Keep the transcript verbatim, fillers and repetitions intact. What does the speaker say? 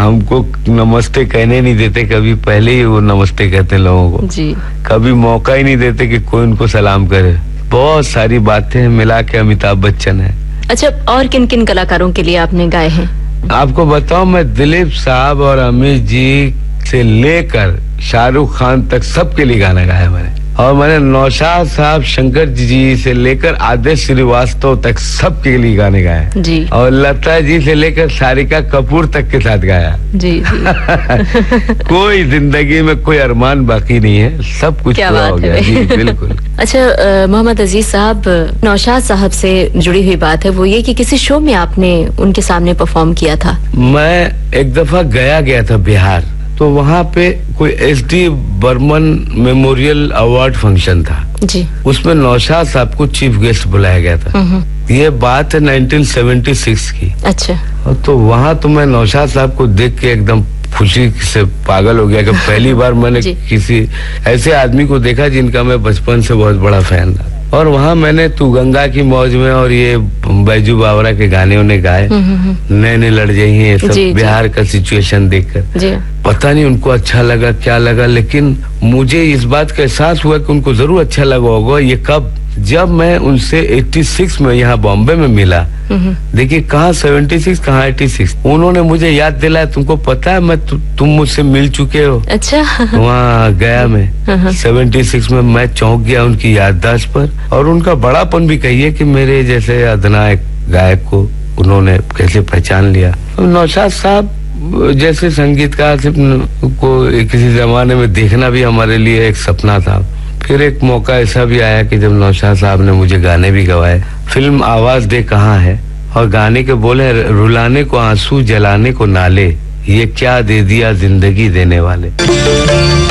हमको नमस्ते कहने नहीं देते, कभी पहले ही वो नमस्ते कहते लोगों को जी। कभी मौका ही नहीं देते कि कोई उनको सलाम करे। बहुत सारी बातें मिला के अमिताभ बच्चन है। अच्छा, और किन किन कलाकारों के लिए आपने गाए हैं? आपको बताऊं, मैं दिलीप साहब और अमित जी से लेकर शाहरुख खान तक सबके लिए गाना गाया मैंने। और मैंने नौशाद साहब, शंकर जी से लेकर आदेश श्रीवास्तव तक सबके लिए गाने गाए जी। और लता जी से लेकर सारिका कपूर तक के साथ गाया जी, जी। कोई जिंदगी में कोई अरमान बाकी नहीं है, सब कुछ पूरा हो गया जी, बिल्कुल। अच्छा मोहम्मद अजीज साहब, नौशाद साहब से जुड़ी हुई बात है वो ये कि किसी शो में आपने उनके सामने परफॉर्म किया था। मैं एक दफा गया गया था बिहार, तो वहाँ पे कोई S D Burman memorial award function था जी। उसमें नौशाद साहब को चीफ गेस्ट बुलाया गया था। ये बात है नाइनटीन सेवेंटी सिक्स की। अच्छा। तो वहाँ तो मैं नौशाद साहब को देख के एकदम खुशी से पागल हो गया कि पहली बार मैंने किसी ऐसे आदमी को देखा जिनका मैं बचपन से बहुत बड़ा फैन था। और वहाँ मैंने तू गंगा की मौज में और ये बैजू बावरा के गाने उन्हें गाए, नैने लड़ जाइए, ये सब बिहार का सिचुएशन देखकर। पता नहीं उनको अच्छा लगा क्या लगा, लेकिन मुझे इस बात का एहसास हुआ कि उनको जरूर अच्छा लगा होगा। ये कब? जब मैं उनसे छियासी में यहाँ बॉम्बे में मिला। देखिए कहाँ छिहत्तर कहाँ छियासी, उन्होंने मुझे याद दिलाया, तुमको पता है मैं तु, तुम मुझसे मिल चुके हो। अच्छा। वहाँ गया मैं छिहत्तर में, मैं चौंक गया उनकी याददाश्त पर। और उनका बड़ापन भी कहिए कि मेरे जैसे अधिनायक गायक को उन्होंने कैसे पहचान लिया। नौशाद साहब जैसे संगीतकार को किसी जमाने में देखना भी हमारे लिए एक सपना था। फिर एक मौका ऐसा भी आया कि जब नौशाद साहब ने मुझे गाने भी गवाए। फिल्म आवाज दे कहाँ है, और गाने के बोले, रुलाने को आंसू जलाने को नाले, ये क्या दे दिया जिंदगी देने वाले।